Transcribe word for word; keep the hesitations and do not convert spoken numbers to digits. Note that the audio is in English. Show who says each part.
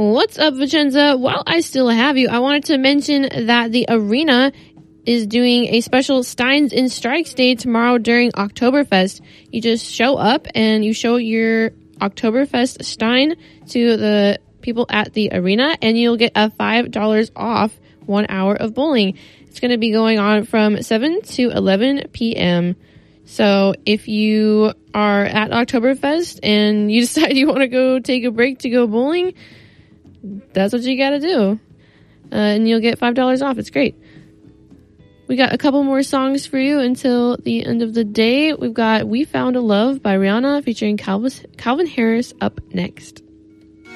Speaker 1: What's up, Vicenza? While I still have you, I wanted to mention that the Arena is doing a special Steins and Strikes Day tomorrow during Oktoberfest. You just show up and you show your Oktoberfest Stein to the people at the Arena, and you'll get a five dollars off one hour of bowling. It's going to be going on from seven to eleven p.m. So if you are at Oktoberfest and you decide you want to go take a break to go bowling, that's what you got to do. Uh, and you'll get five dollars off. It's great. We got a couple more songs for you until the end of the day. We've got We Found a Love by Rihanna featuring Calvin, Calvin Harris up next.